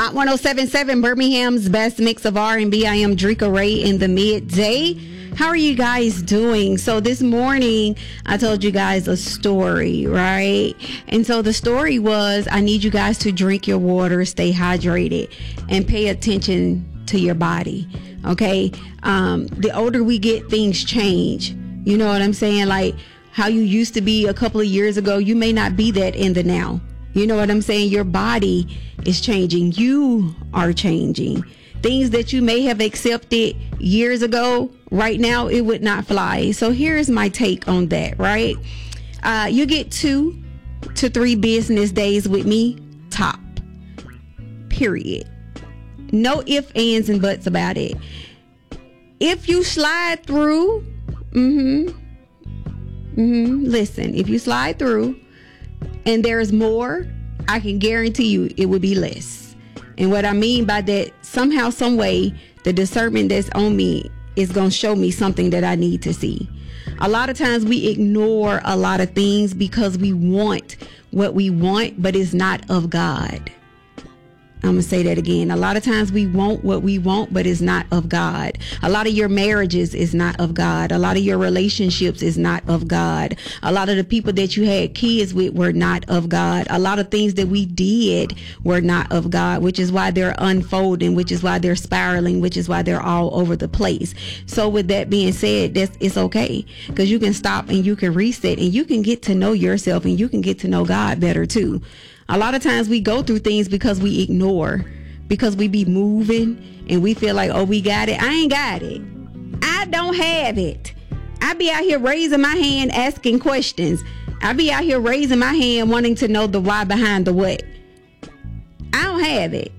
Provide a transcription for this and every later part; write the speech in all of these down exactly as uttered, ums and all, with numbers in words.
Hot one oh seven point seven, Birmingham's best mix of R and B. I am Drika Ray in the midday. How are you guys doing? So this morning, I told you guys a story, right? And so the story was, I need you guys to drink your water, stay hydrated, and pay attention to your body, okay? Um, the older we get, things change. You know what I'm saying? Like how you used to be a couple of years ago, you may not be that in the now. You know what I'm saying? Your body is changing. You are changing. Things that you may have accepted years ago, right now, it would not fly. So here's my take on that, right? Uh, you get two to three business days with me, top. Period. No ifs, ands, and buts about it. If you slide through, mm-hmm, mm-hmm, listen, if you slide through, and there's more, I can guarantee you it will be less. And what I mean by that, somehow, some way, the discernment that's on me is going to show me something that I need to see. A lot of times we ignore a lot of things because we want what we want, but it's not of God. I'm going to say that again. A lot of times we want what we want, but it's not of God. A lot of your marriages is not of God. A lot of your relationships is not of God. A lot of the people that you had kids with were not of God. A lot of things that we did were not of God, which is why they're unfolding, which is why they're spiraling, which is why they're all over the place. So with that being said, that's, it's okay, because you can stop and you can reset and you can get to know yourself and you can get to know God better too. A lot of times we go through things because we ignore, because we be moving and we feel like, oh, we got it. I ain't got it. I don't have it. I be out here raising my hand, asking questions. I be out here raising my hand, wanting to know the why behind the what. I don't have it.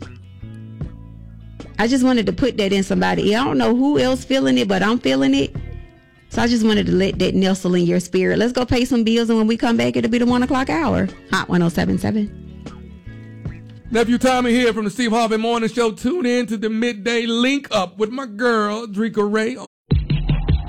I just wanted to put that in somebody. I don't know who else feeling it, but I'm feeling it. So I just wanted to let that nestle in your spirit. Let's go pay some bills, and when we come back, it'll be the one o'clock hour. Hot one oh seven point seven. Nephew Tommy here from the Steve Harvey Morning Show. Tune in to the midday link up with my girl, Drika Ray.